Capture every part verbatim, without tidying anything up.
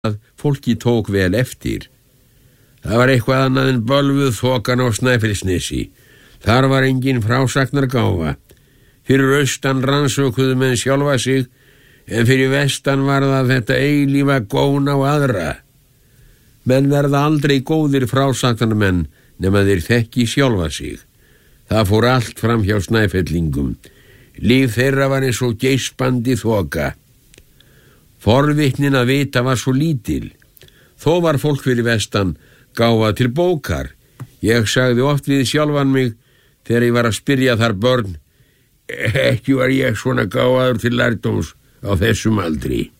að fólki tók vel eftir. Það var eitthvað annað en bölvuð þokan á Snæfellsnesi. Þar var engin frásagnargáfa. Fyrir austan rannsökuðu menn sjálfa sig, en fyrir vestan var það þetta eilífa gón á aðra. Menn verða aldrei góðir frásagnarmenn nema þeir þekki sjálfa sig. Það fór allt fram hjá Snæfellingum. Líf þeirra var eins og geispandi þoka. Forvitnin að vita var svo lítil. Þó var fólk fyrir vestan gáfa til bókar. Ég sagði oft við sjálfan mig þegar ég var að spyrja þar börn, ekki var ég svona gáfaður til lærdóms á þessum aldri.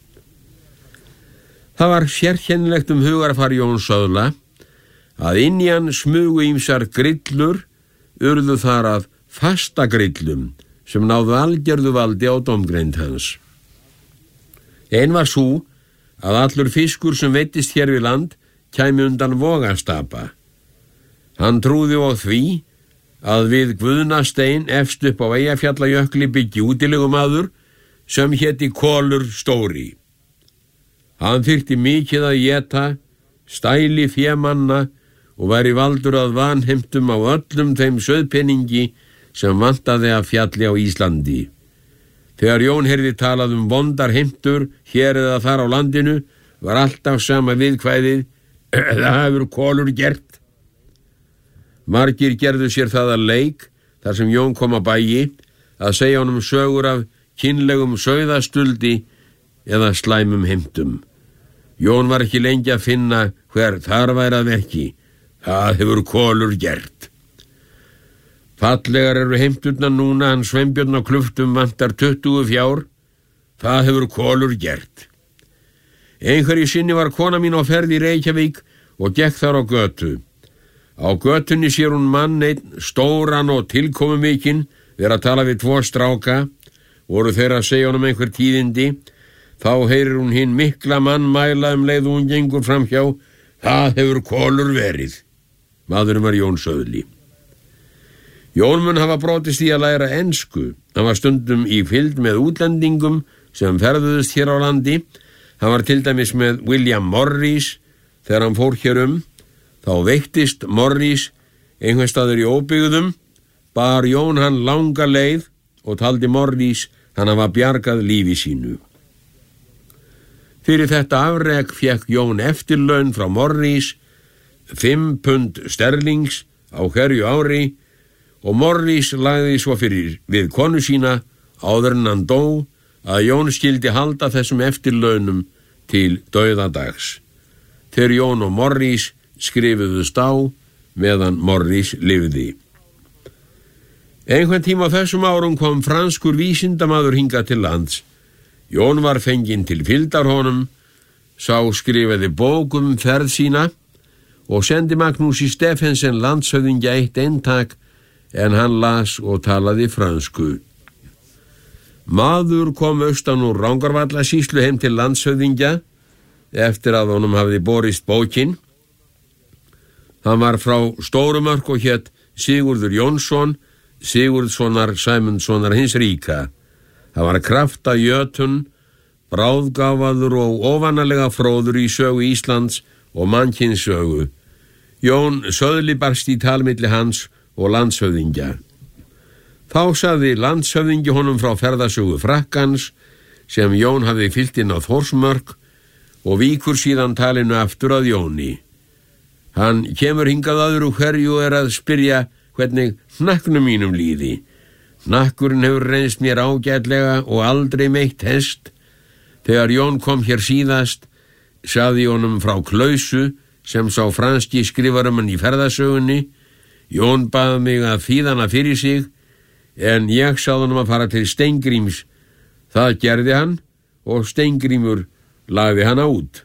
Það var sérkennilegt um hugarfar Jóns Söðla að inn í hann smugu ýmsar grillur urðu þar að fasta grillum sem náðu algerðu valdi á dómgreind hans. Ein var sú að allur fiskur sem veittist hér við land kæmi undan Vogastapa. Hann trúði á því að við Guðnastein efst upp á Eyjafjallajökli byggi útilegumaður sem héti Kolur stóri. Hann þyrfti mikið að éta, stæli fémanna og væri valdur að vanheimtum á öllum þeim sauðpeningi sem vantaði að fjalli á Íslandi. Þegar Jón heyrði talað um vondar heimtur hér eða þar á landinu, var alltaf sama viðkvæðið, það hefur Kolur gert. Margir gerðu sér það að leik, þar sem Jón kom að bæi, að segja honum sögur af kynlegum sauðastuldi eða slæmum heimtum. Jón var ekki lengi að finna hver þar væri að verki. Það hefur Kolur gert. Fallegar eru heimturna núna, hann Sveinbjörn á Kluftum vantar tuttugu fjár. Það hefur Kolur gert. Einhverju sinni var kona mín á ferð í Reykjavík og gekk þar á götu. Á götunni sér hún mann einn stóran og tilkomumikinn vera að tala við tvo stráka, voru þeirra að segja honum einhver tíðindi, þá heyrir hún hinn mikla mann mæla um leið og hún gengur framhjá, það hefur Kolur verið. Maðurinn var Jón Söðli. Jón mun hafa brotist í að læra ensku. Hann var stundum í fylgd með útlendingum sem ferðuðust hér á landi. Hann var til dæmis með William Morris þegar hann fór hér um. Þá veiktist Morris einhvers staður í óbyggðum, bar Jón hann langa leið og taldi Morris hann hafa bjargað lífi sínu. Fyrir þetta afrek fékk Jón eftirlaun frá Morris, fimm pund sterlings á hverju ári, og Morris lagði svo fyrir við konu sína áður en hann dó að Jón skildi halda þessum eftirlaunum til dauðadags. Þegar Jón og Morris skrifuðust á meðan Morris lifði. Einhvern tíma á þessum árum kom franskur vísindamaður hingað til lands. Jón var fenginn til fylgdar honum, sá skrifaði bók um ferð sína og sendi Magnúsi Stephensen landshöfðingja eitt eintak en hann las og talaði fransku. Maður kom austan úr Rangárvallasýslu heim til landshöfðingja eftir að honum hafði borist bókin. Hann var frá Stórumörk og hét Sigurður Jónsson, Sigurðssonar Sæmundssonar hins ríka. Hann var krafta jötun, bráðgáfaður og óvanalega fróður í sögu Íslands og mannkins sögu. Jón Söðli barst í talmilli hans og landshöfðingja. Þá sagði landshöfðingi honum frá ferðasögu Frakkans sem Jón hafði fylgt inn á Þórsmörk og víkur síðan talinu aftur að Jóni. Hann kemur hingað öðru hverju og er að spyrja hvernig hnakknum mínum líði. Hnakkurinn hefur reynst mér ágætlega og aldrei meitt hest. Þegar Jón kom hér síðast, sagði honum frá Klausu sem sá franski skrifarumann í ferðasögunni. Jón bað mig að þýða hana fyrir sig, en ég sagði honum að fara til Steingríms. Það gerði hann og Steingrímur lagði hana út.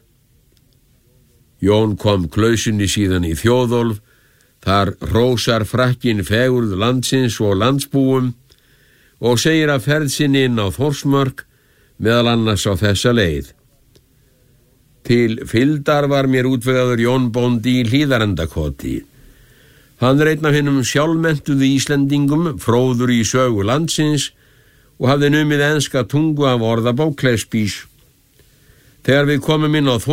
Jón kom Klausunni síðan í Þjóðólf, þar hrósar Frakkinn fegurð landsins og landsbúum og segir að ferð sinni inn á Þórsmörk meðal annars á þessa leið. Til fylgdar var mér útvegaður Jón bóndi í Hlíðarendakoti. Hann er einn af hinum sjálfmenntuðu Íslendingum, fróður í sögu landsins og hafði numið enska tungu af orðabók Kleppís. Þegar við komum inn á